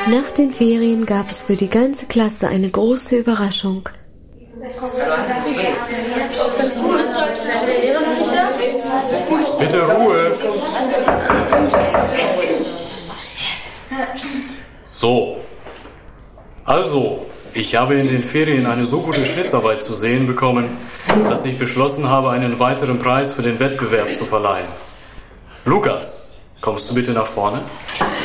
Nach den Ferien gab es für die ganze Klasse eine große Überraschung. Bitte Ruhe! So. Also, ich habe in den Ferien eine so gute Schnitzarbeit zu sehen bekommen, dass ich beschlossen habe, einen weiteren Preis für den Wettbewerb zu verleihen. Lukas, kommst du bitte nach vorne?